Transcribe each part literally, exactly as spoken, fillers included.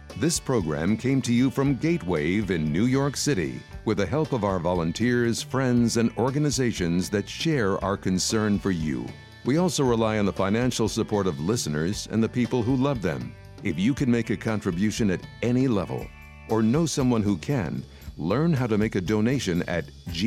This program came to you from Gatewave in New York City with the help of our volunteers, friends, and organizations that share our concern for you. We also rely on the financial support of listeners and the people who love them. If you can make a contribution at any level or know someone who can, learn how to make a donation at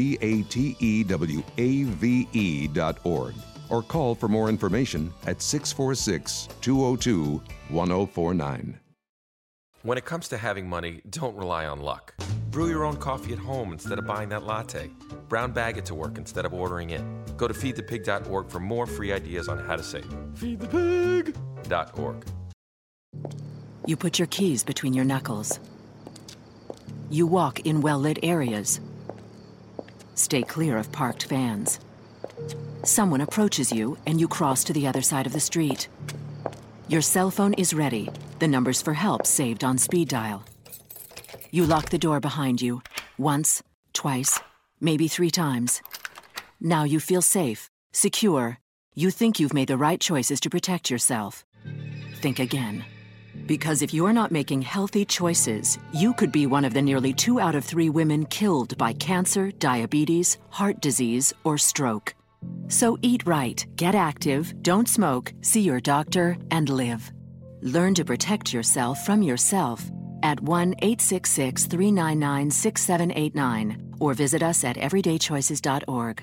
gatewave dot org or call for more information at six four six, two zero two, one zero four nine. When it comes to having money, don't rely on luck. Brew your own coffee at home instead of buying that latte. Brown bag it to work instead of ordering it. Go to feed the pig dot org for more free ideas on how to save. feed the pig dot org. You put your keys between your knuckles. You walk in well-lit areas. Stay clear of parked vans. Someone approaches you and you cross to the other side of the street. Your cell phone is ready, the numbers for help saved on speed dial. You lock the door behind you, once, twice, maybe three times. Now you feel safe, secure. You think you've made the right choices to protect yourself. Think again. Because if you're not making healthy choices, you could be one of the nearly two out of three women killed by cancer, diabetes, heart disease, or stroke. So eat right, get active, don't smoke, see your doctor, and live. Learn to protect yourself from yourself at one eight six six, three nine nine, six seven eight nine or visit us at everyday choices dot org.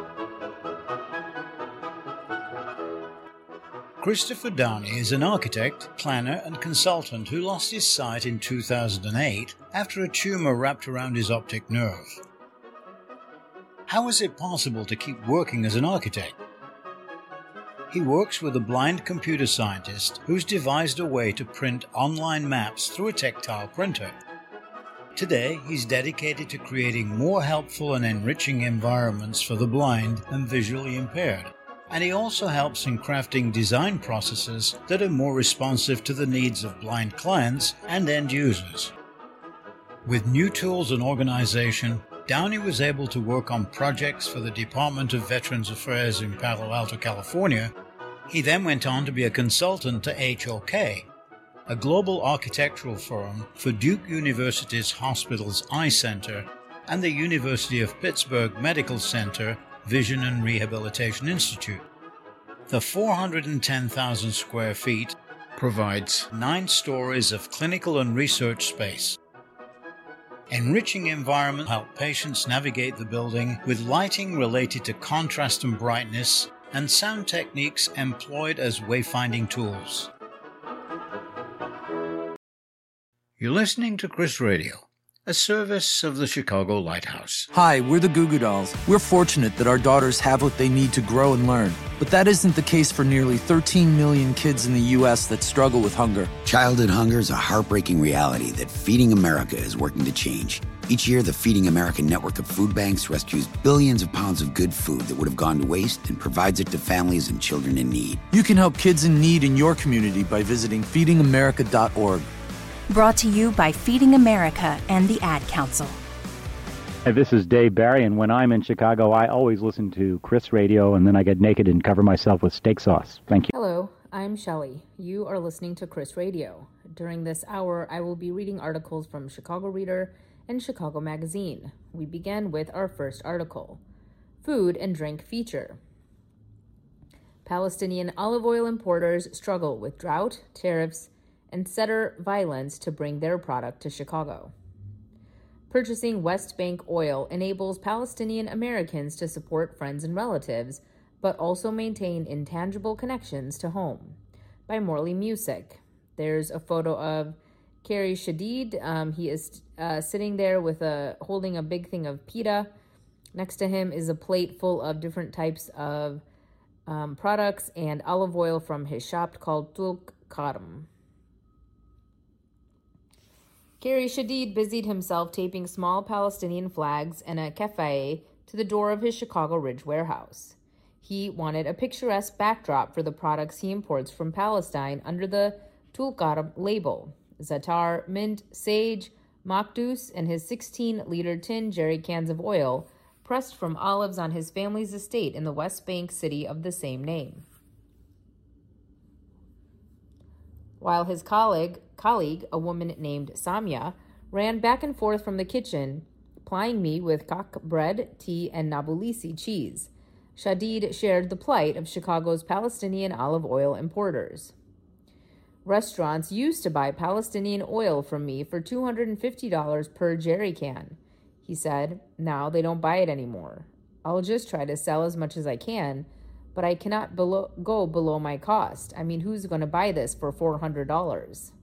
Christopher Downey is an architect, planner, and consultant who lost his sight in two thousand eight after a tumor wrapped around his optic nerve. How is it possible to keep working as an architect? He works with a blind computer scientist who's devised a way to print online maps through a tactile printer. Today, he's dedicated to creating more helpful and enriching environments for the blind and visually impaired. And he also helps in crafting design processes that are more responsive to the needs of blind clients and end users. With new tools and organization, Downey was able to work on projects for the Department of Veterans Affairs in Palo Alto, California. He then went on to be a consultant to H O K, a global architectural firm for Duke University's Hospitals Eye Center and the University of Pittsburgh Medical Center Vision and Rehabilitation Institute. The four hundred ten thousand square feet provides nine stories of clinical and research space. Enriching environment help patients navigate the building with lighting related to contrast and brightness and sound techniques employed as wayfinding tools. You're listening to Chris Radio, a service of the Chicago Lighthouse. Hi, we're the Goo Goo Dolls. We're fortunate that our daughters have what they need to grow and learn. But that isn't the case for nearly thirteen million kids in the U S that struggle with hunger. Childhood hunger is a heartbreaking reality that Feeding America is working to change. Each year, the Feeding America network of food banks rescues billions of pounds of good food that would have gone to waste and provides it to families and children in need. You can help kids in need in your community by visiting feeding america dot org. Brought to you by Feeding America and the Ad Council. Hey, this is Dave Barry, and when I'm in Chicago, I always listen to Chris Radio, and then I get naked and cover myself with steak sauce. Thank you. Hello, I'm Shelley. You are listening to Chris Radio. During this hour, I will be reading articles from Chicago Reader and Chicago Magazine. We begin with our first article, Food and Drink Feature. Palestinian olive oil importers struggle with drought, tariffs, and setter violence to bring their product to Chicago. Purchasing West Bank oil enables Palestinian Americans to support friends and relatives, but also maintain intangible connections to home. By Morley Music. There's a photo of Kari Shadid. Um, he is uh, sitting there with a holding a big thing of pita. Next to him is a plate full of different types of um, products and olive oil from his shop called Tulk Karam. Kari Shadid busied himself taping small Palestinian flags and a cafe to the door of his Chicago Ridge warehouse. He wanted a picturesque backdrop for the products he imports from Palestine under the Tulkarm label. Za'atar, mint, sage, makdus, and his sixteen-liter tin jerry cans of oil pressed from olives on his family's estate in the West Bank city of the same name. while his colleague, colleague, a woman named Samia, ran back and forth from the kitchen, plying me with kak bread, tea, and Nabulsi cheese. Shadid shared the plight of Chicago's Palestinian olive oil importers. Restaurants used to buy Palestinian oil from me for two hundred fifty dollars per jerry can, he said. Now they don't buy it anymore. I'll just try to sell as much as I can, but I cannot below, go below my cost. I mean, who's going to buy this for four hundred dollars?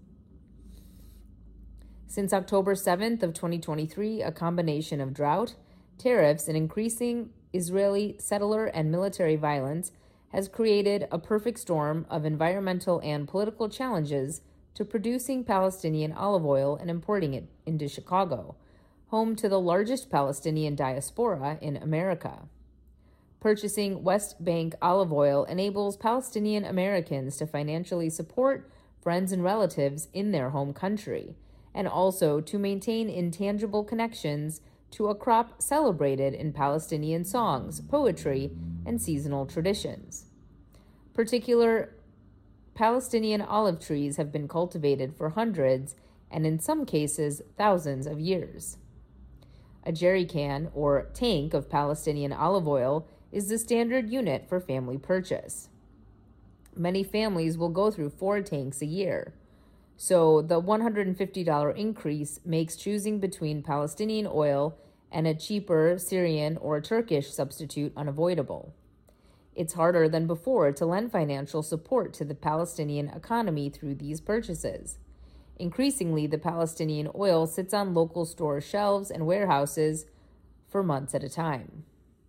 Since October seventh of twenty twenty-three, a combination of drought, tariffs, and increasing Israeli settler and military violence has created a perfect storm of environmental and political challenges to producing Palestinian olive oil and importing it into Chicago, home to the largest Palestinian diaspora in America. Purchasing West Bank olive oil enables Palestinian Americans to financially support friends and relatives in their home country, and also to maintain intangible connections to a crop celebrated in Palestinian songs, poetry, and seasonal traditions. Particular Palestinian olive trees have been cultivated for hundreds, and in some cases, thousands of years. A jerry can, or tank, of Palestinian olive oil is the standard unit for family purchase. Many families will go through four tanks a year, so the one hundred fifty dollars increase makes choosing between Palestinian oil and a cheaper Syrian or Turkish substitute unavoidable. It's harder than before to lend financial support to the Palestinian economy through these purchases. Increasingly, the Palestinian oil sits on local store shelves and warehouses for months at a time.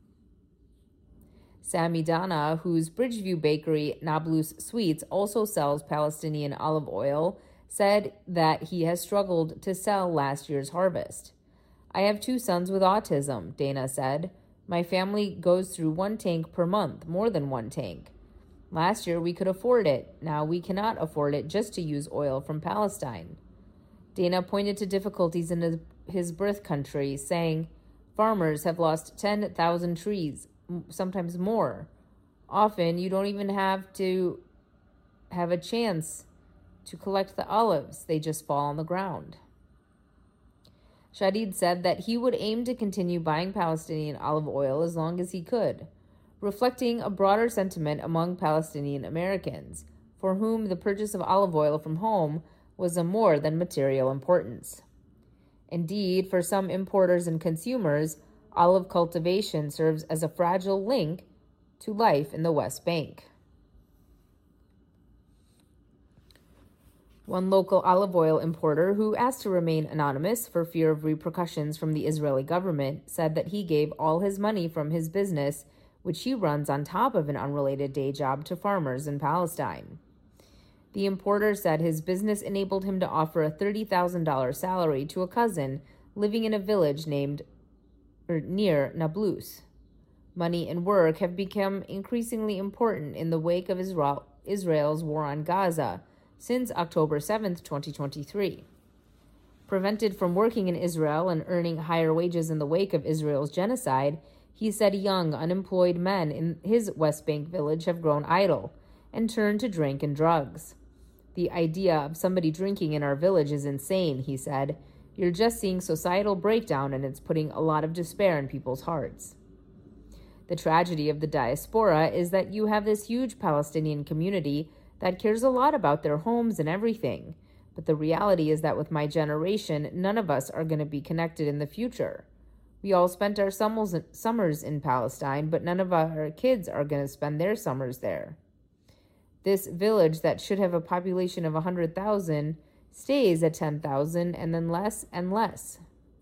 Sami Dana, whose Bridgeview bakery Nablus Sweets also sells Palestinian olive oil, said that he has struggled to sell last year's harvest. I have two sons with autism, Dana said. My family goes through one tank per month, more than one tank. Last year we could afford it. Now we cannot afford it just to use oil from Palestine. Dana pointed to difficulties in his birth country, saying, farmers have lost ten thousand trees, sometimes more. Often you don't even have to have a chance to collect the olives. They just fall on the ground. Shadid said that he would aim to continue buying Palestinian olive oil as long as he could, reflecting a broader sentiment among Palestinian Americans, for whom the purchase of olive oil from home was of more than material importance. Indeed, for some importers and consumers, olive cultivation serves as a fragile link to life in the West Bank. One local olive oil importer, who asked to remain anonymous for fear of repercussions from the Israeli government, said that he gave all his money from his business, which he runs on top of an unrelated day job, to farmers in Palestine. The importer said his business enabled him to offer a thirty thousand dollars salary to a cousin living in a village named or near Nablus. Money and work have become increasingly important in the wake of Israel, Israel's war on Gaza since October seventh, twenty twenty-three. Prevented from working in Israel and earning higher wages in the wake of Israel's genocide, he said young, unemployed men in his West Bank village have grown idle and turned to drink and drugs. The idea of somebody drinking in our village is insane, he said. You're just seeing societal breakdown, and it's putting a lot of despair in people's hearts. The tragedy of the diaspora is that you have this huge Palestinian community that cares a lot about their homes and everything. But the reality is that with my generation, none of us are going to be connected in the future. We all spent our summers in Palestine, but none of our kids are going to spend their summers there. This village that should have a population of one hundred thousand stays at ten thousand and then less and less.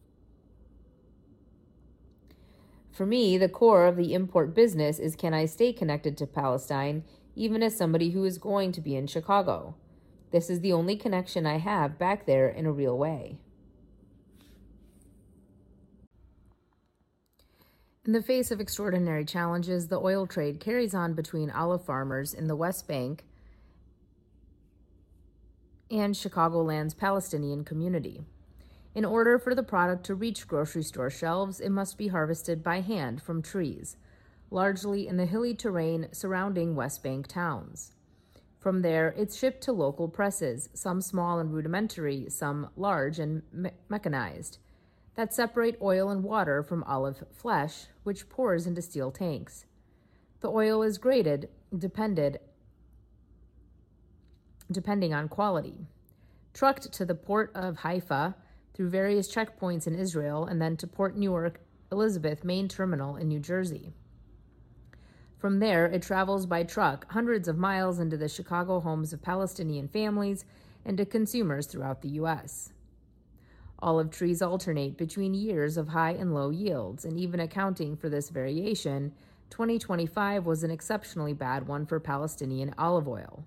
For me, the core of the import business is, can I stay connected to Palestine even as somebody who is going to be in Chicago? This is the only connection I have back there in a real way. In the face of extraordinary challenges, the oil trade carries on between olive farmers in the West Bank and Chicagoland's Palestinian community. In order for the product to reach grocery store shelves, it must be harvested by hand from trees, largely in the hilly terrain surrounding West Bank towns. From there, it's shipped to local presses, some small and rudimentary, some large and me- mechanized, that separate oil and water from olive flesh, which pours into steel tanks. The oil is graded depended, depending on quality, trucked to the port of Haifa through various checkpoints in Israel, and then to Port Newark Elizabeth main terminal in New Jersey. From there, it travels by truck hundreds of miles into the Chicago homes of Palestinian families and to consumers throughout the U S. Olive trees alternate between years of high and low yields, and even accounting for this variation, twenty twenty-five was an exceptionally bad one for Palestinian olive oil.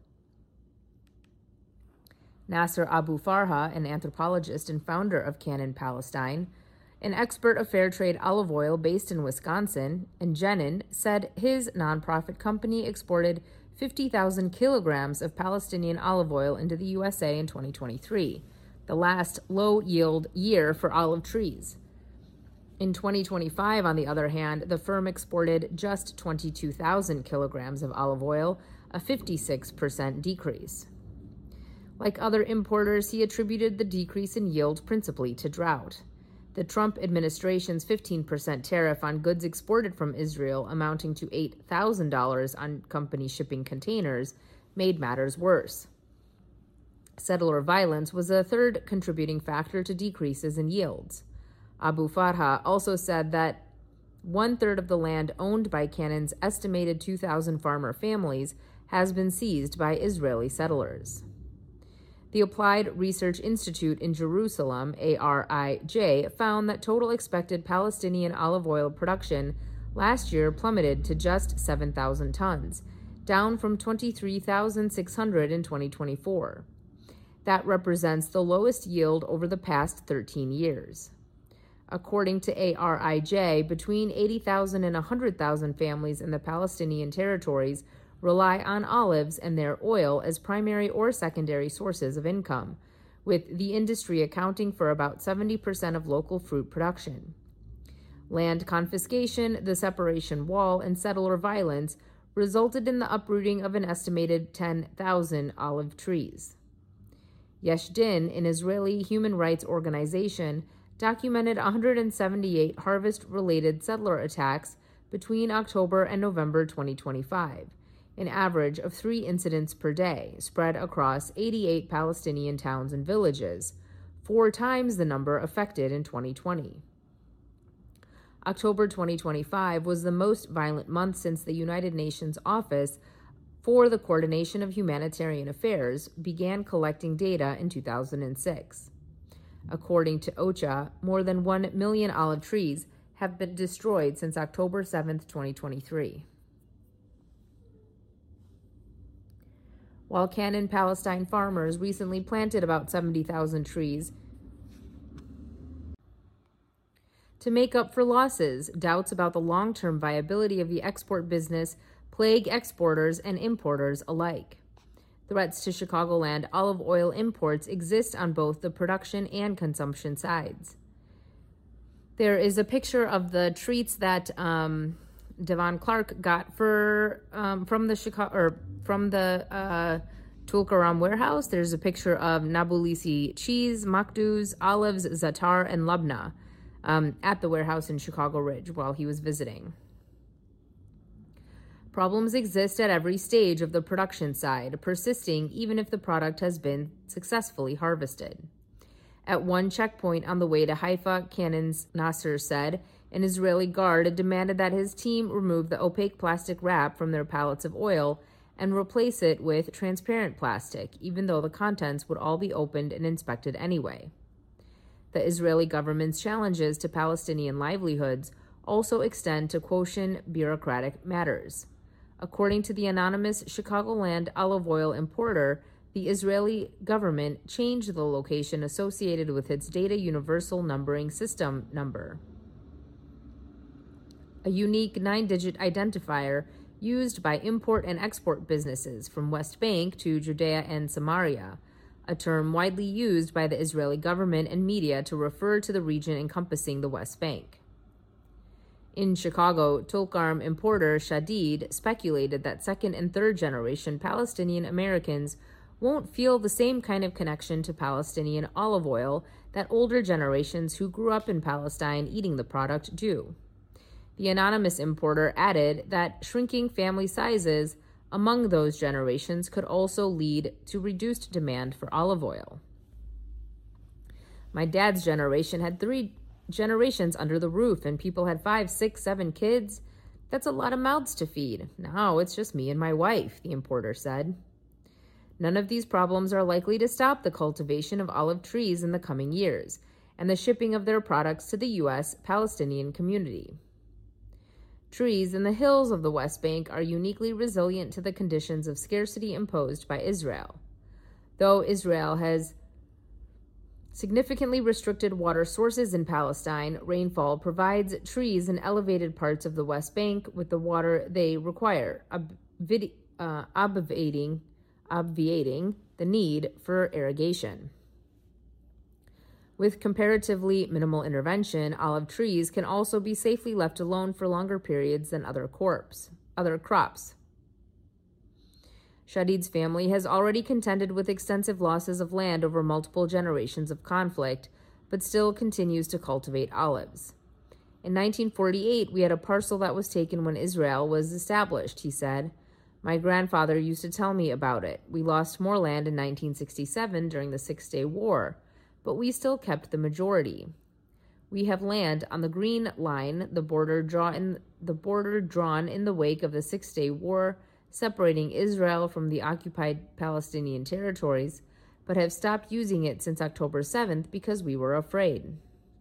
Nasser Abu Farha, an anthropologist and founder of Canon Palestine, an expert of fair trade olive oil based in Wisconsin, and Jenin, said his nonprofit company exported fifty thousand kilograms of Palestinian olive oil into the U S A in twenty twenty-three, the last low-yield year for olive trees. In twenty twenty-five, on the other hand, the firm exported just twenty-two thousand kilograms of olive oil, a fifty-six percent decrease. Like other importers, he attributed the decrease in yield principally to drought. The Trump administration's fifteen percent tariff on goods exported from Israel, amounting to eight thousand dollars on company shipping containers, made matters worse. Settler violence was a third contributing factor to decreases in yields. Abu Farha also said that one-third of the land owned by Canon's estimated two thousand farmer families has been seized by Israeli settlers. The Applied Research Institute in Jerusalem, A R I J, found that total expected Palestinian olive oil production last year plummeted to just seven thousand tons, down from twenty-three thousand six hundred in twenty twenty-four. That represents the lowest yield over the past thirteen years. According to A R I J, between eighty thousand and one hundred thousand families in the Palestinian territories rely on olives and their oil as primary or secondary sources of income, with the industry accounting for about seventy percent of local fruit production. Land confiscation, the separation wall, and settler violence resulted in the uprooting of an estimated ten thousand olive trees. Yesh Din, an Israeli human rights organization, documented one hundred seventy-eight harvest-related settler attacks between October and November twenty twenty-five, an average of three incidents per day, spread across eighty-eight Palestinian towns and villages, four times the number affected in twenty twenty. October twenty twenty-five was the most violent month since the United Nations Office for the Coordination of Humanitarian Affairs began collecting data in two thousand six. According to OCHA, more than one million olive trees have been destroyed since October seventh, twenty twenty-three. While Canon Palestine farmers recently planted about seventy thousand trees to make up for losses, doubts about the long-term viability of the export business plague exporters and importers alike. Threats to Chicagoland olive oil imports exist on both the production and consumption sides. There is a picture of the treats that um, Devon Clark got for um, from the Chicago or from the uh, Tulkarem warehouse. There's a picture of Nabulisi cheese, Makduz, olives, Zatar, and Lubna um, at the warehouse in Chicago Ridge while he was visiting. Problems exist at every stage of the production side, persisting even if the product has been successfully harvested. At one checkpoint on the way to Haifa, Canon's Nasser said, an Israeli guard demanded that his team remove the opaque plastic wrap from their pallets of oil and replace it with transparent plastic, even though the contents would all be opened and inspected anyway. The Israeli government's challenges to Palestinian livelihoods also extend to quotient bureaucratic matters. According to the anonymous Chicagoland olive oil importer, the Israeli government changed the location associated with its Data Universal Numbering System number, a unique nine-digit identifier used by import and export businesses from West Bank to Judea and Samaria, a term widely used by the Israeli government and media to refer to the region encompassing the West Bank. In Chicago, Tulkarm importer Shadid speculated that second and third generation Palestinian Americans won't feel the same kind of connection to Palestinian olive oil that older generations who grew up in Palestine eating the product do. The anonymous importer added that shrinking family sizes among those generations could also lead to reduced demand for olive oil. My dad's generation had three generations under the roof, and people had five, six, seven kids. That's a lot of mouths to feed. Now it's just me and my wife, the importer said. None of these problems are likely to stop the cultivation of olive trees in the coming years and the shipping of their products to the U S Palestinian community. Trees in the hills of the West Bank are uniquely resilient to the conditions of scarcity imposed by Israel. Though Israel has significantly restricted water sources in Palestine, rainfall provides trees in elevated parts of the West Bank with the water they require, obvi- uh, obviating, obviating the need for irrigation. With comparatively minimal intervention, olive trees can also be safely left alone for longer periods than other, corps, other crops. Shadid's family has already contended with extensive losses of land over multiple generations of conflict, but still continues to cultivate olives. In nineteen forty-eight, we had a parcel that was taken when Israel was established, he said. My grandfather used to tell me about it. We lost more land in nineteen sixty-seven during the Six-Day War, but we still kept the majority. We have land on the Green Line, the border, draw in, the border drawn in the wake of the Six-Day War, separating Israel from the occupied Palestinian territories, but have stopped using it since October seventh because we were afraid.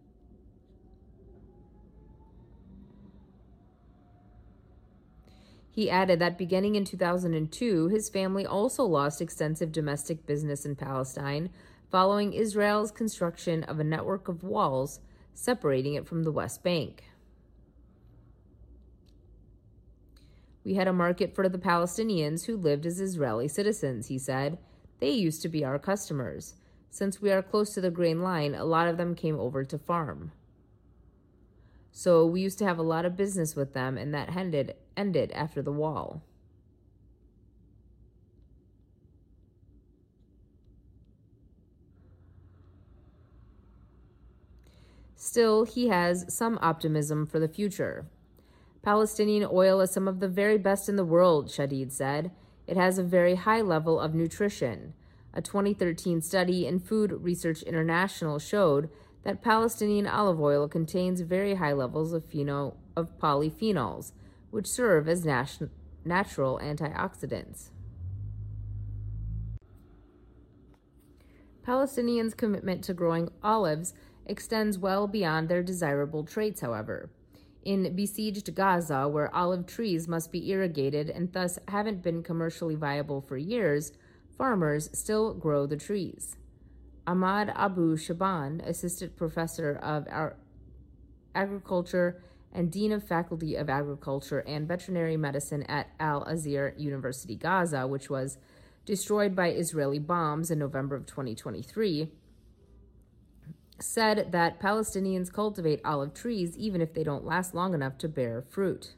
He added that beginning in two thousand two, his family also lost extensive domestic business in Palestine following Israel's construction of a network of walls separating it from the West Bank. We had a market for the Palestinians who lived as Israeli citizens, he said. They used to be our customers. Since we are close to the Green Line, a lot of them came over to farm. So we used to have a lot of business with them, and that ended, ended after the wall. Still, he has some optimism for the future. Palestinian oil is some of the very best in the world, Shadid said. It has a very high level of nutrition. A twenty thirteen study in Food Research International showed that Palestinian olive oil contains very high levels of, pheno- of polyphenols, which serve as nat- natural antioxidants. Palestinians' commitment to growing olives extends well beyond their desirable traits, however. In besieged Gaza, where olive trees must be irrigated and thus haven't been commercially viable for years, farmers still grow the trees. Ahmad Abu Shaban, assistant professor of agriculture and dean of faculty of agriculture and veterinary medicine at Al-Azhar University Gaza, which was destroyed by Israeli bombs in November of twenty twenty-three, said that Palestinians cultivate olive trees even if they don't last long enough to bear fruit.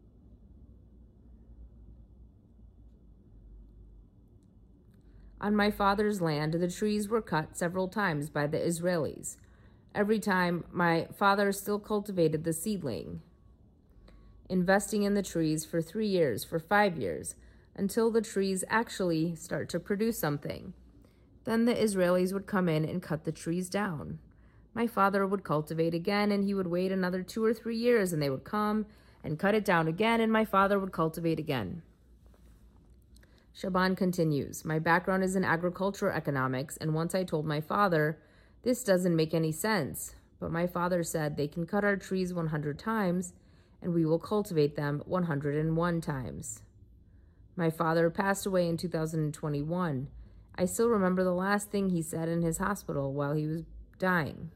On my father's land, the trees were cut several times by the Israelis. Every time, my father still cultivated the seedling, investing in the trees for three years, for five years, until the trees actually start to produce something. Then the Israelis would come in and cut the trees down. My father would cultivate again, and he would wait another two or three years, and they would come and cut it down again, and my father would cultivate again. Shaban continues, my background is in agricultural economics, and once I told my father, this doesn't make any sense, but my father said they can cut our trees one hundred times, and we will cultivate them one hundred one times. My father passed away in two thousand twenty-one. I still remember the last thing he said in his hospital while he was dying.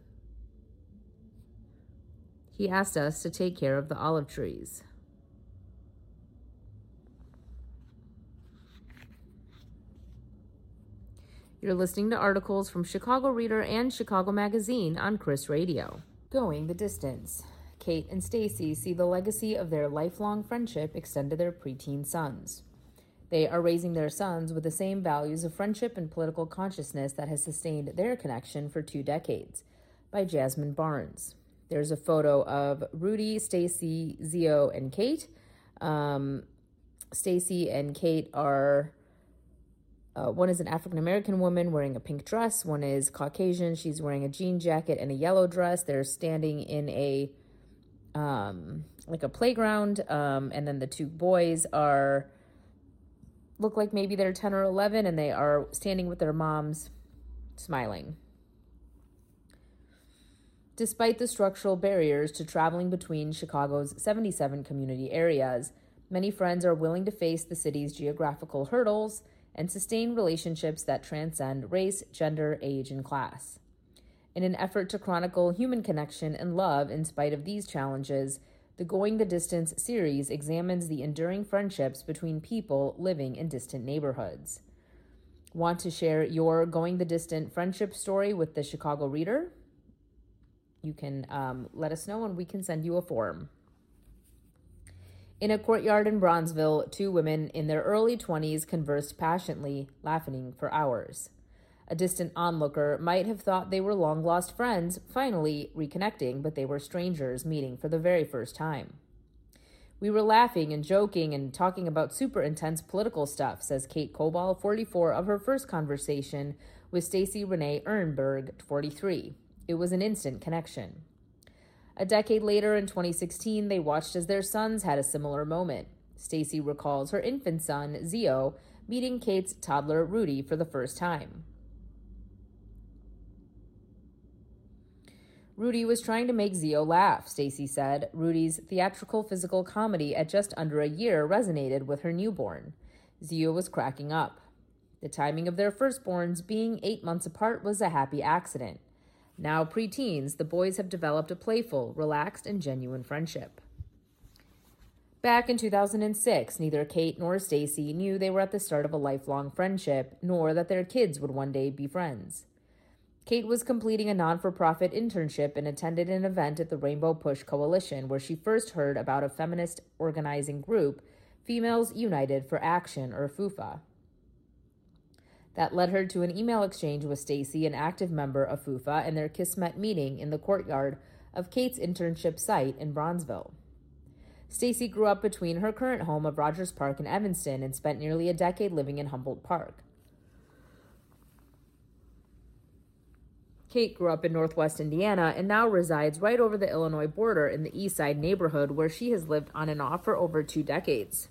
He asked us to take care of the olive trees. You're listening to articles from Chicago Reader and Chicago Magazine on Chris Radio. Going the Distance. Kate and Stacy see the legacy of their lifelong friendship extend to their preteen sons. They are raising their sons with the same values of friendship and political consciousness that has sustained their connection for two decades. By Jasmine Barnes. There's a photo of Rudy, Stacy, Zio, and Kate. Um, Stacy and Kate are, uh, one is an African-American woman wearing a pink dress. One is Caucasian. She's wearing a jean jacket and a yellow dress. They're standing in a, um, like a playground. Um, and then the two boys are, look like maybe they're ten or eleven, and they are standing with their moms, smiling. Despite the structural barriers to traveling between Chicago's seventy-seven community areas, many friends are willing to face the city's geographical hurdles and sustain relationships that transcend race, gender, age, and class. In an effort to chronicle human connection and love in spite of these challenges, the Going the Distance series examines the enduring friendships between people living in distant neighborhoods. Want to share your Going the Distant friendship story with the Chicago Reader? You can um, let us know and we can send you a form. In a courtyard in Bronzeville, two women in their early twenties conversed passionately, laughing for hours. A distant onlooker might have thought they were long-lost friends, finally reconnecting, but they were strangers meeting for the very first time. We were laughing and joking and talking about super intense political stuff, says Kate Cobal, forty-four, of her first conversation with Stacy Renee Ehrenberg, forty-three. It was an instant connection. A decade later, in twenty sixteen, they watched as their sons had a similar moment. Stacy recalls her infant son, Zio, meeting Kate's toddler, Rudy, for the first time. Rudy was trying to make Zio laugh, Stacy said. Rudy's theatrical physical comedy at just under a year resonated with her newborn. Zio was cracking up. The timing of their firstborns being eight months apart was a happy accident. Now preteens, the boys have developed a playful, relaxed, and genuine friendship. Back in two thousand six, neither Kate nor Stacy knew they were at the start of a lifelong friendship, nor that their kids would one day be friends. Kate was completing a non-for-profit internship and attended an event at the Rainbow Push Coalition, where she first heard about a feminist organizing group, Females United for Action, or FUFA. That led her to an email exchange with Stacy, an active member of FUFA, and their Kismet meeting in the courtyard of Kate's internship site in Bronzeville. Stacy grew up between her current home of Rogers Park and Evanston and spent nearly a decade living in Humboldt Park. Kate grew up in Northwest Indiana and now resides right over the Illinois border in the East Side neighborhood, where she has lived on and off for over two decades.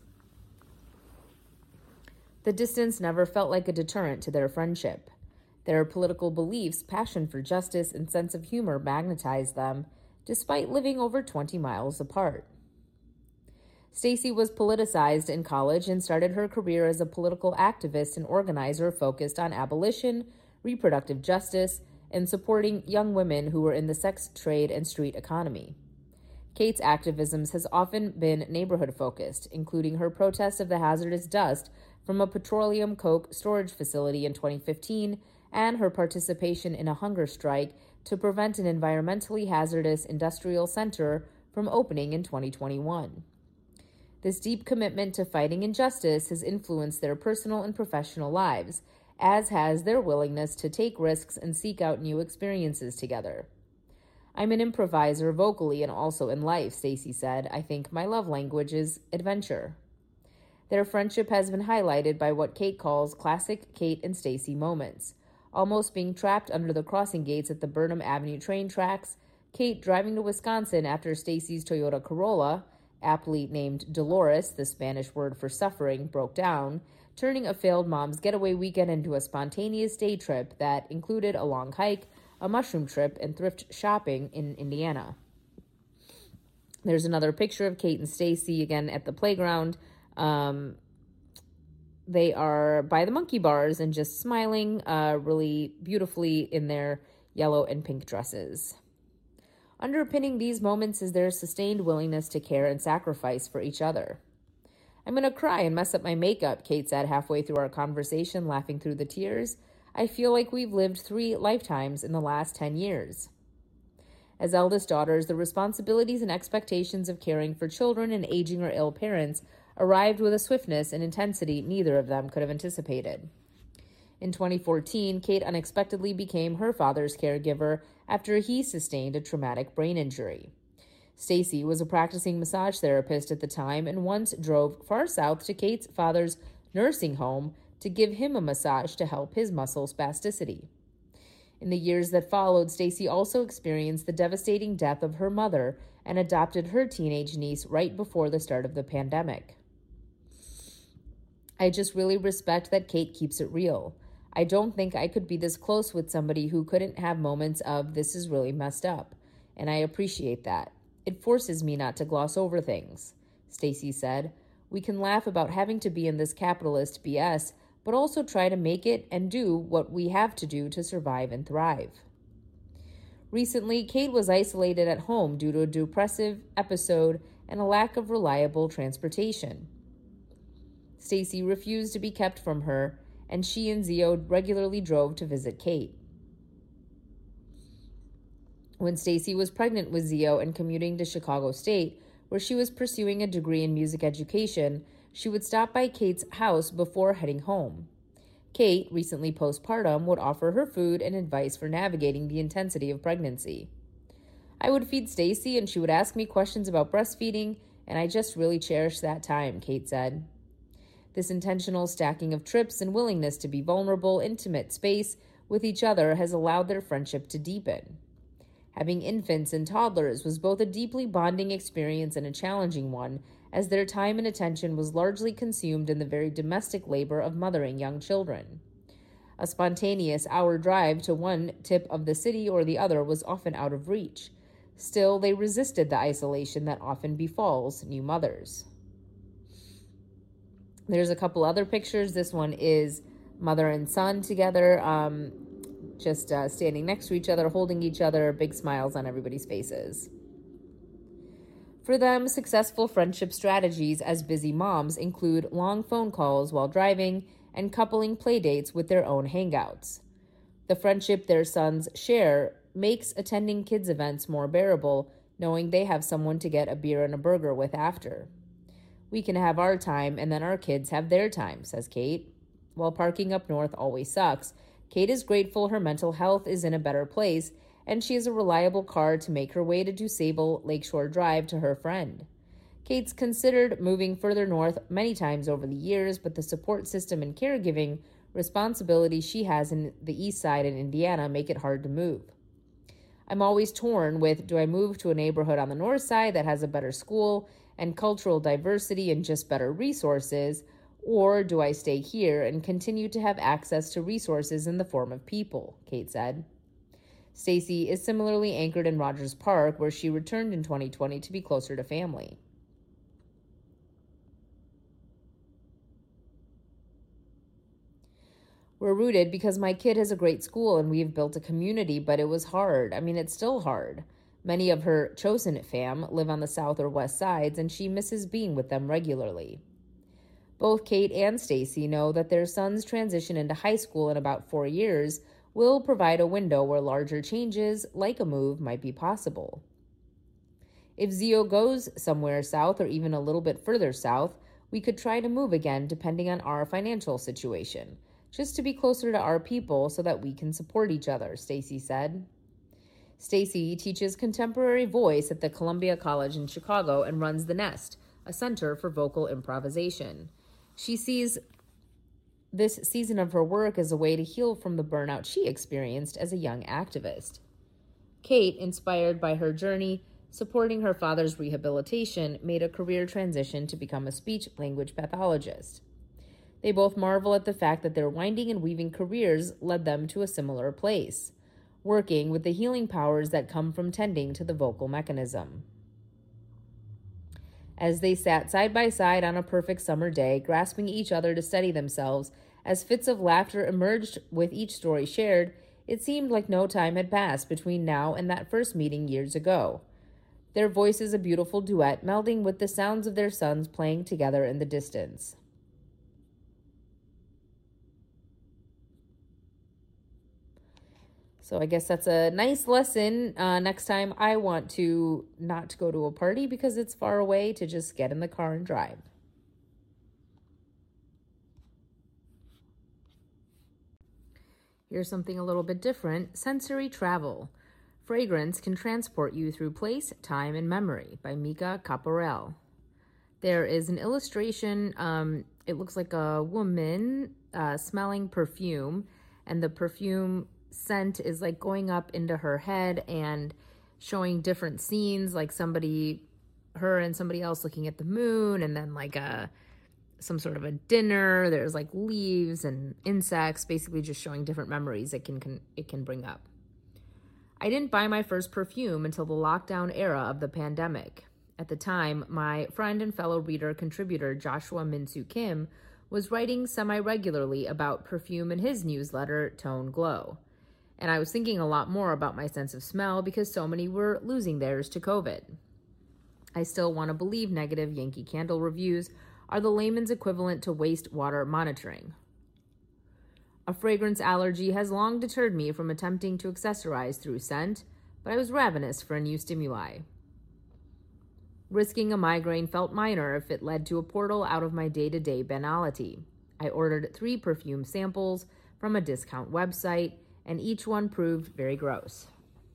The distance never felt like a deterrent to their friendship. Their political beliefs, passion for justice, and sense of humor magnetized them, despite living over twenty miles apart. Stacy was politicized in college and started her career as a political activist and organizer focused on abolition, reproductive justice, and supporting young women who were in the sex trade and street economy. Kate's activism has often been neighborhood-focused, including her protest of the hazardous dust from a petroleum coke storage facility in twenty fifteen and her participation in a hunger strike to prevent an environmentally hazardous industrial center from opening in twenty twenty-one. This deep commitment to fighting injustice has influenced their personal and professional lives, as has their willingness to take risks and seek out new experiences together. I'm an improviser vocally and also in life, Stacy said. I think my love language is adventure. Their friendship has been highlighted by what Kate calls classic Kate and Stacy moments, almost being trapped under the crossing gates at the Burnham Avenue train tracks, Kate driving to Wisconsin after Stacy's Toyota Corolla, aptly named Dolores, the Spanish word for suffering, broke down, turning a failed mom's getaway weekend into a spontaneous day trip that included a long hike, a mushroom trip, and thrift shopping in Indiana. There's another picture of Kate and Stacy again at the playground. Um, they are by the monkey bars and just smiling uh, really beautifully in their yellow and pink dresses. Underpinning these moments is their sustained willingness to care and sacrifice for each other. I'm going to cry and mess up my makeup, Kate said halfway through our conversation, laughing through the tears. I feel like we've lived three lifetimes in the last ten years. As eldest daughters, the responsibilities and expectations of caring for children and aging or ill parents arrived with a swiftness and intensity neither of them could have anticipated. In twenty fourteen, Kate unexpectedly became her father's caregiver after he sustained a traumatic brain injury. Stacy was a practicing massage therapist at the time and once drove far south to Kate's father's nursing home to give him a massage to help his muscle spasticity. In the years that followed, Stacy also experienced the devastating death of her mother and adopted her teenage niece right before the start of the pandemic. I just really respect that Kate keeps it real. I don't think I could be this close with somebody who couldn't have moments of this is really messed up, and I appreciate that. It forces me not to gloss over things, Stacy said. We can laugh about having to be in this capitalist B S, but also try to make it and do what we have to do to survive and thrive. Recently, Kate was isolated at home due to a depressive episode and a lack of reliable transportation. Stacy refused to be kept from her, and she and Zio regularly drove to visit Kate. When Stacy was pregnant with Zio and commuting to Chicago State, where she was pursuing a degree in music education, she would stop by Kate's house before heading home. Kate, recently postpartum, would offer her food and advice for navigating the intensity of pregnancy. I would feed Stacy and she would ask me questions about breastfeeding, and I just really cherished that time, Kate said. This intentional stacking of trips and willingness to be vulnerable, intimate space with each other has allowed their friendship to deepen. Having infants and toddlers was both a deeply bonding experience and a challenging one, as their time and attention was largely consumed in the very domestic labor of mothering young children. A spontaneous hour drive to one tip of the city or the other was often out of reach. Still, they resisted the isolation that often befalls new mothers. There's a couple other pictures. This one is mother and son together, um, just uh, standing next to each other, holding each other, big smiles on everybody's faces. For them, successful friendship strategies as busy moms include long phone calls while driving and coupling playdates with their own hangouts. The friendship their sons share makes attending kids' events more bearable, knowing they have someone to get a beer and a burger with after. We can have our time, and then our kids have their time, says Kate. While parking up north always sucks, Kate is grateful her mental health is in a better place, and she has a reliable car to make her way to DuSable Lakeshore Drive to her friend. Kate's considered moving further north many times over the years, but the support system and caregiving responsibilities she has in the east side in Indiana make it hard to move. I'm always torn with, do I move to a neighborhood on the north side that has a better school and cultural diversity and just better resources, or do I stay here and continue to have access to resources in the form of people, Kate said. Stacy is similarly anchored in Rogers Park, where she returned in twenty twenty to be closer to family. We're rooted because my kid has a great school and we've built a community, but it was hard. I mean, it's still hard. Many of her chosen fam live on the south or west sides, and she misses being with them regularly. Both Kate and Stacy know that their son's transition into high school in about four years will provide a window where larger changes, like a move, might be possible. If Zio goes somewhere south or even a little bit further south, we could try to move again depending on our financial situation, just to be closer to our people so that we can support each other, Stacy said. Stacy teaches contemporary voice at the Columbia College in Chicago and runs The Nest, a center for vocal improvisation. She sees this season of her work as a way to heal from the burnout she experienced as a young activist. Kate, inspired by her journey supporting her father's rehabilitation, made a career transition to become a speech-language pathologist. They both marvel at the fact that their winding and weaving careers led them to a similar place, working with the healing powers that come from tending to the vocal mechanism. As they sat side by side on a perfect summer day, grasping each other to steady themselves, as fits of laughter emerged with each story shared, it seemed like no time had passed between now and that first meeting years ago. Their voices a beautiful duet, melding with the sounds of their sons playing together in the distance. So I guess that's a nice lesson. Uh, next time I want to not go to a party because it's far away, to just get in the car and drive. Here's something a little bit different. Sensory travel. Fragrance can transport you through place, time, and memory by Mika Caporel. There is an illustration. Um, it looks like a woman uh, smelling perfume, and the perfume scent is like going up into her head and showing different scenes, like somebody, her and somebody else looking at the moon, and then like a some sort of a dinner. There's like leaves and insects, basically just showing different memories it can, can it can bring up. I didn't buy my first perfume until the lockdown era of the pandemic. At the time, my friend and fellow reader contributor Joshua Min-Soo Kim was writing semi-regularly about perfume in his newsletter, Tone Glow. And I was thinking a lot more about my sense of smell because so many were losing theirs to COVID. I still want to believe negative Yankee Candle reviews are the layman's equivalent to wastewater monitoring. A fragrance allergy has long deterred me from attempting to accessorize through scent, but I was ravenous for a new stimuli. Risking a migraine felt minor if it led to a portal out of my day-to-day banality. I ordered three perfume samples from a discount website, and each one proved very gross.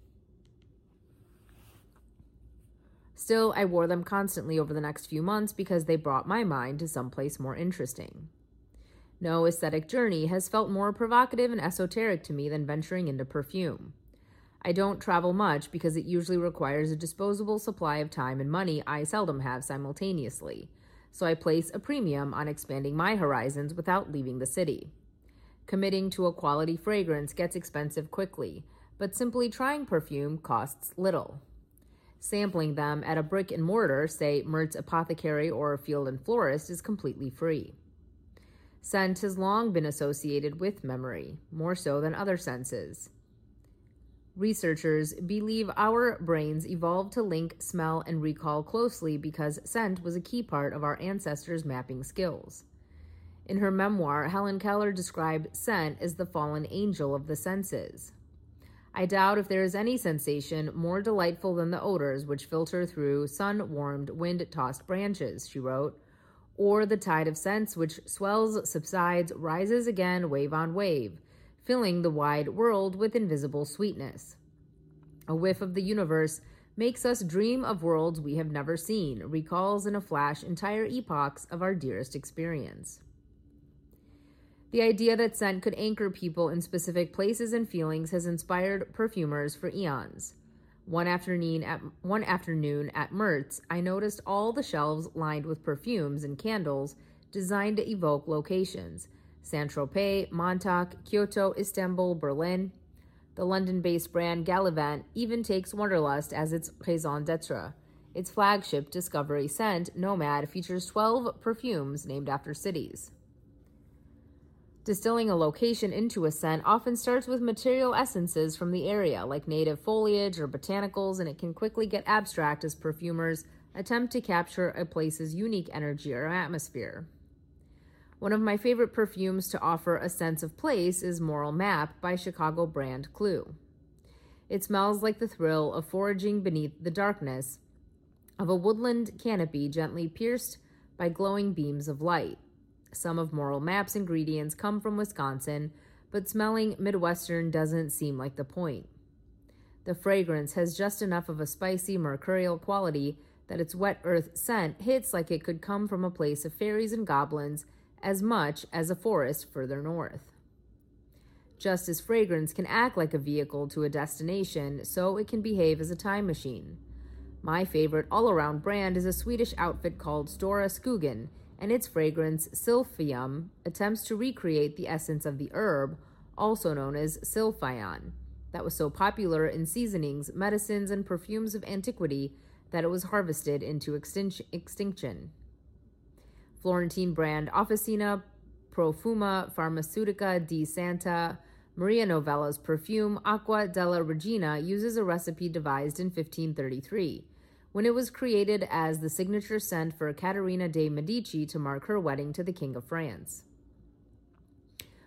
Still, I wore them constantly over the next few months because they brought my mind to someplace more interesting. No aesthetic journey has felt more provocative and esoteric to me than venturing into perfume. I don't travel much because it usually requires a disposable supply of time and money I seldom have simultaneously, so I place a premium on expanding my horizons without leaving the city. Committing to a quality fragrance gets expensive quickly, but simply trying perfume costs little. Sampling them at a brick and mortar, say Mertz Apothecary or Field and Florist, is completely free. Scent has long been associated with memory, more so than other senses. Researchers believe our brains evolved to link smell and recall closely because scent was a key part of our ancestors' mapping skills. In her memoir, Helen Keller described scent as the fallen angel of the senses. I doubt if there is any sensation more delightful than the odors which filter through sun-warmed, wind-tossed branches, she wrote, or the tide of scents which swells, subsides, rises again wave on wave, filling the wide world with invisible sweetness. A whiff of the universe makes us dream of worlds we have never seen, recalls in a flash entire epochs of our dearest experience. The idea that scent could anchor people in specific places and feelings has inspired perfumers for eons. One afternoon at, one afternoon at Mertz, I noticed all the shelves lined with perfumes and candles designed to evoke locations: Saint-Tropez, Montauk, Kyoto, Istanbul, Berlin. The London-based brand Gallivant even takes Wanderlust as its raison d'etre. Its flagship Discovery scent, Nomad, features twelve perfumes named after cities. Distilling a location into a scent often starts with material essences from the area, like native foliage or botanicals, and it can quickly get abstract as perfumers attempt to capture a place's unique energy or atmosphere. One of my favorite perfumes to offer a sense of place is Moral Map by Chicago brand Clue. It smells like the thrill of foraging beneath the darkness of a woodland canopy gently pierced by glowing beams of light. Some of Moral Map's ingredients come from Wisconsin, but smelling Midwestern doesn't seem like the point. The fragrance has just enough of a spicy, mercurial quality that its wet earth scent hits like it could come from a place of fairies and goblins as much as a forest further north. Just as fragrance can act like a vehicle to a destination, so it can behave as a time machine. My favorite all-around brand is a Swedish outfit called Stora Skogen, and its fragrance, Silphium, attempts to recreate the essence of the herb, also known as Silphion, that was so popular in seasonings, medicines, and perfumes of antiquity that it was harvested into extinction. Florentine brand Officina Profuma Farmaceutica di Santa Maria Novella's perfume, Acqua della Regina, uses a recipe devised in fifteen thirty-three, when it was created as the signature scent for Caterina de' Medici to mark her wedding to the King of France.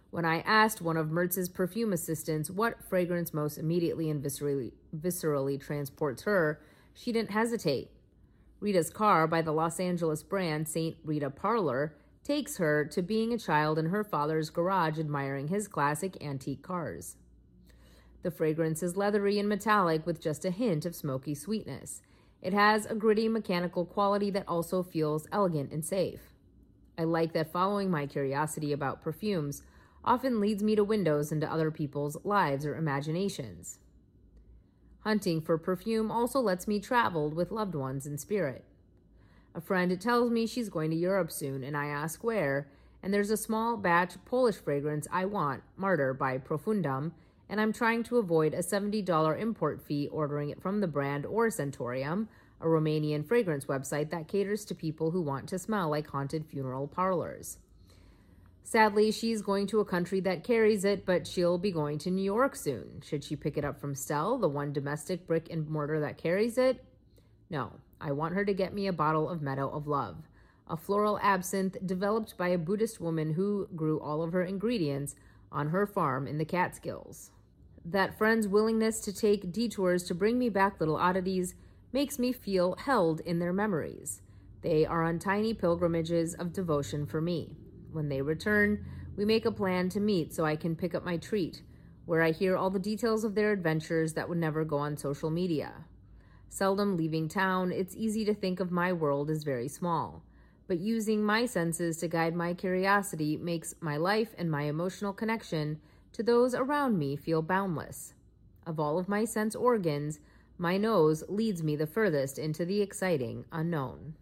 When I asked one of Mertz's perfume assistants what fragrance most immediately and viscerally, viscerally transports her, she didn't hesitate. Rita's car by the Los Angeles brand Saint Rita Parlor takes her to being a child in her father's garage admiring his classic antique cars. The fragrance is leathery and metallic with just a hint of smoky sweetness. It has a gritty mechanical quality that also feels elegant and safe. I like that following my curiosity about perfumes often leads me to windows into other people's lives or imaginations. Hunting for perfume also lets me travel with loved ones in spirit. A friend tells me she's going to Europe soon, and I ask where, and there's a small batch Polish fragrance I want, Martyr by Profundum, and I'm trying to avoid a seventy dollars import fee ordering it from the brand or Centorium, a Romanian fragrance website that caters to people who want to smell like haunted funeral parlors. Sadly, she's going to a country that carries it, but she'll be going to New York soon. Should she pick it up from Stell, the one domestic brick and mortar that carries it? No, I want her to get me a bottle of Meadow of Love, a floral absinthe developed by a Buddhist woman who grew all of her ingredients on her farm in the Catskills. That friend's willingness to take detours to bring me back little oddities makes me feel held in their memories. They are on tiny pilgrimages of devotion for me. When they return, we make a plan to meet so I can pick up my treat, where I hear all the details of their adventures that would never go on social media. Seldom leaving town, it's easy to think of my world as very small, but using my senses to guide my curiosity makes my life and my emotional connection to those around me feel boundless. Of all of my sense organs, my nose leads me the furthest into the exciting unknown.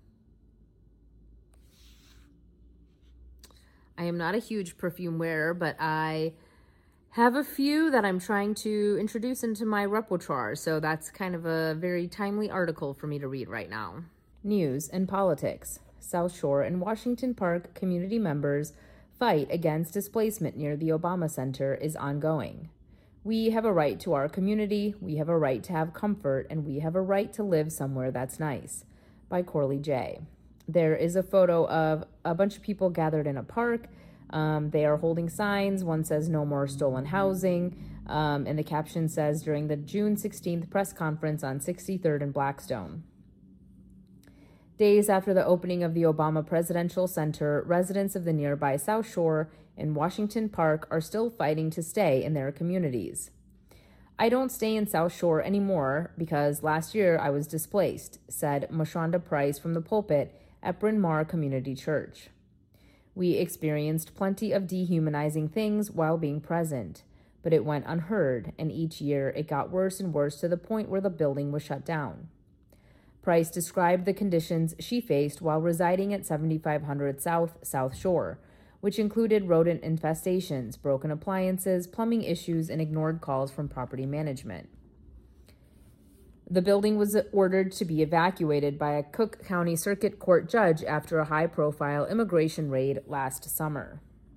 I am not a huge perfume wearer, but I have a few that I'm trying to introduce into my repertoire, so that's kind of a very timely article for me to read right now. News and politics. South Shore and Washington Park community members' fight against displacement near the Obama Center is ongoing. We have a right to our community, we have a right to have comfort, and we have a right to live somewhere that's nice. By Corley J. There is a photo of a bunch of people gathered in a park. Um, they are holding signs. One says no more stolen housing. Um, and the caption says during the June sixteenth press conference on sixty-third and Blackstone. Days after the opening of the Obama Presidential Center, residents of the nearby South Shore and Washington Park are still fighting to stay in their communities. I don't stay in South Shore anymore because last year I was displaced, said Mashonda Price from the pulpit at Bryn Mawr Community Church. We experienced plenty of dehumanizing things while being present, but it went unheard, and each year it got worse and worse to the point where the building was shut down. Price described the conditions she faced while residing at seventy-five hundred South South Shore, which included rodent infestations, broken appliances, plumbing issues, and ignored calls from property management. The building was ordered to be evacuated by a Cook County Circuit Court judge after a high-profile immigration raid last summer.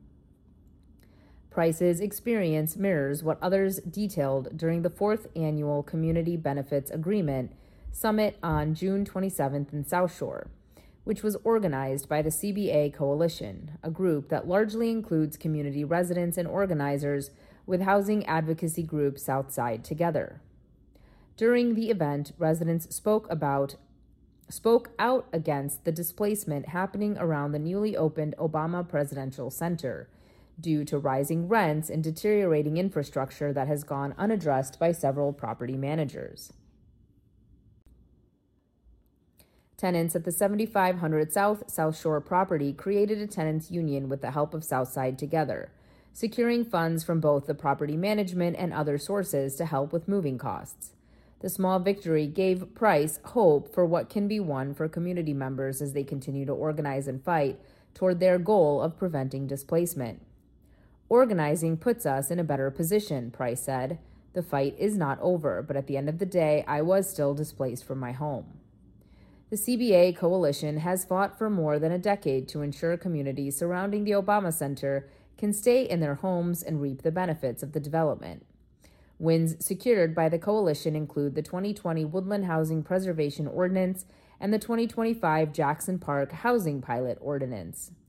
Price's experience mirrors what others detailed during the fourth annual Community Benefits Agreement Summit on June twenty-seventh in South Shore, which was organized by the C B A Coalition, a group that largely includes community residents and organizers with housing advocacy group Southside Together. During the event, residents spoke about spoke out against the displacement happening around the newly opened Obama Presidential Center due to rising rents and deteriorating infrastructure that has gone unaddressed by several property managers. Tenants at the seventy-five hundred South South Shore property created a tenants union with the help of Southside Together, securing funds from both the property management and other sources to help with moving costs. The small victory gave Price hope for what can be won for community members as they continue to organize and fight toward their goal of preventing displacement. Organizing puts us in a better position, Price said. The fight is not over, but at the end of the day, I was still displaced from my home. The C B A Coalition has fought for more than a decade to ensure communities surrounding the Obama Center can stay in their homes and reap the benefits of the development. Wins secured by the coalition include the twenty twenty Woodland Housing Preservation Ordinance and the twenty twenty-five Jackson Park Housing Pilot Ordinance.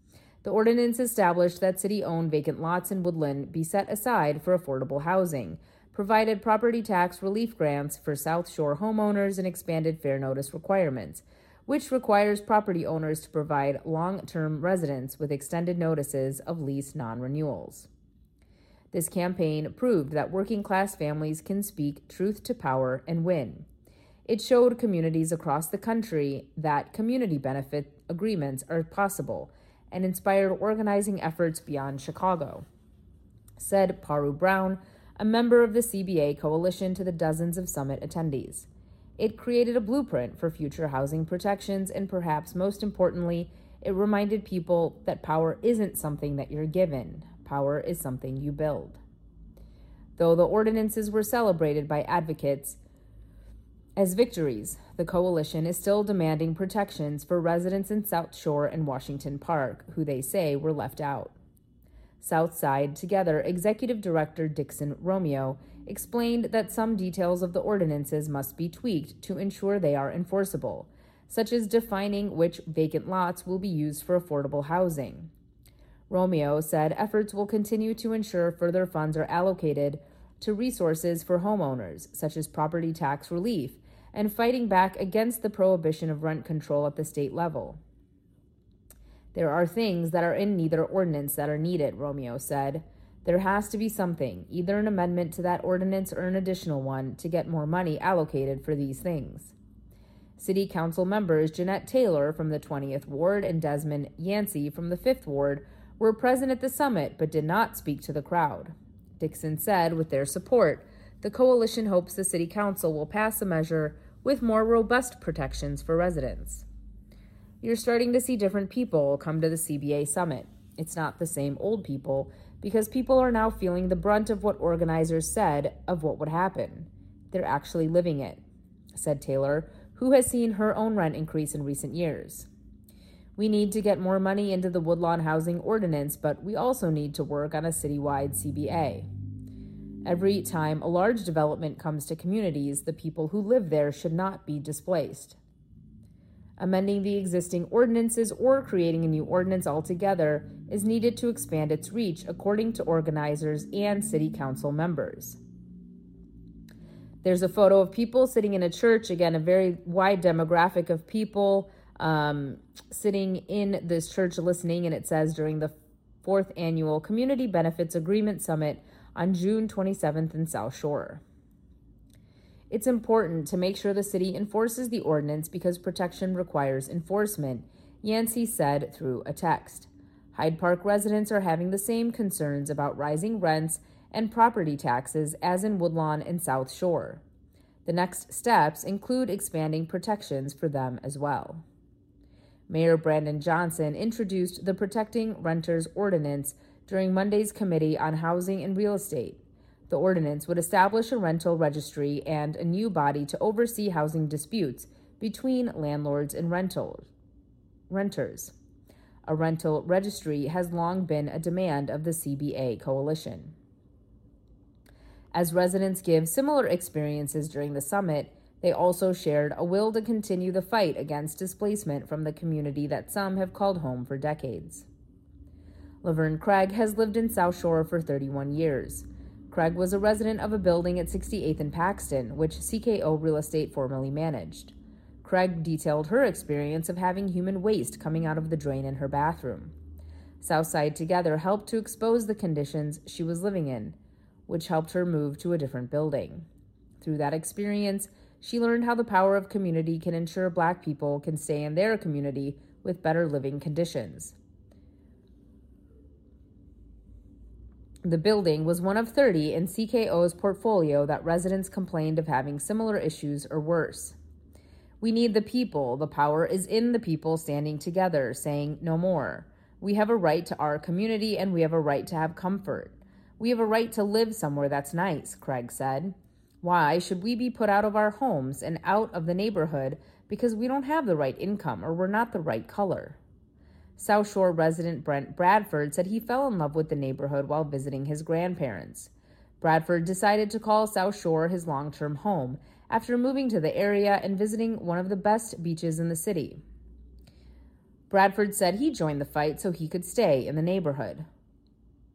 The ordinance established that city-owned vacant lots in Woodland be set aside for affordable housing, provided property tax relief grants for South Shore homeowners, and expanded fair notice requirements, which requires property owners to provide long-term residents with extended notices of lease non-renewals. This campaign proved that working-class families can speak truth to power and win. It showed communities across the country that community benefit agreements are possible and inspired organizing efforts beyond Chicago, said Paru Brown, a member of the C B A coalition, to the dozens of summit attendees. It created a blueprint for future housing protections, and perhaps most importantly, it reminded people that power isn't something that you're given. Power is something you build. Though the ordinances were celebrated by advocates as victories, the coalition is still demanding protections for residents in South Shore and Washington Park, who they say were left out. Southside Together Executive Director Dixon Romeo explained that some details of the ordinances must be tweaked to ensure they are enforceable, such as defining which vacant lots will be used for affordable housing. Romeo said efforts will continue to ensure further funds are allocated to resources for homeowners, such as property tax relief, and fighting back against the prohibition of rent control at the state level. There are things that are in neither ordinance that are needed, Romeo said. There has to be something, either an amendment to that ordinance or an additional one, to get more money allocated for these things. City Council members Jeanette Taylor from the twentieth Ward and Desmond Yancey from the fifth Ward were present at the summit but did not speak to the crowd. Dixon said with their support, the coalition hopes the City Council will pass a measure with more robust protections for residents. You're starting to see different people come to the C B A summit. It's not the same old people, because people are now feeling the brunt of what organizers said of what would happen. They're actually living it, said Taylor, who has seen her own rent increase in recent years. We need to get more money into the Woodlawn Housing Ordinance, but we also need to work on a citywide C B A. Every time a large development comes to communities, the people who live there should not be displaced. Amending the existing ordinances or creating a new ordinance altogether is needed to expand its reach, according to organizers and City Council members. There's a photo of people sitting in a church, again, a very wide demographic of people um, sitting in this church listening, and it says during the fourth annual Community Benefits Agreement Summit on June twenty-seventh in South Shore. It's important to make sure the city enforces the ordinance because protection requires enforcement, Yancey said through a text. Hyde Park residents are having the same concerns about rising rents and property taxes as in Woodlawn and South Shore. The next steps include expanding protections for them as well. Mayor Brandon Johnson introduced the Protecting Renters Ordinance during Monday's Committee on Housing and Real Estate. The ordinance would establish a rental registry and a new body to oversee housing disputes between landlords and rentals, renters. A rental registry has long been a demand of the C B A coalition. As residents give similar experiences during the summit, they also shared a will to continue the fight against displacement from the community that some have called home for decades. Laverne Craig has lived in South Shore for thirty-one years. Craig was a resident of a building at sixty-eighth and Paxton, which C K O Real Estate formerly managed. Craig detailed her experience of having human waste coming out of the drain in her bathroom. Southside Together helped to expose the conditions she was living in, which helped her move to a different building. Through that experience, she learned how the power of community can ensure Black people can stay in their community with better living conditions. The building was one of thirty in C K O's portfolio that residents complained of having similar issues or worse. We need the people. The power is in the people standing together, saying no more. We have a right to our community, and we have a right to have comfort. We have a right to live somewhere that's nice, Craig said. Why should we be put out of our homes and out of the neighborhood because we don't have the right income or we're not the right color? South Shore resident Brent Bradford said he fell in love with the neighborhood while visiting his grandparents. Bradford decided to call South Shore his long-term home after moving to the area and visiting one of the best beaches in the city. Bradford said he joined the fight so he could stay in the neighborhood.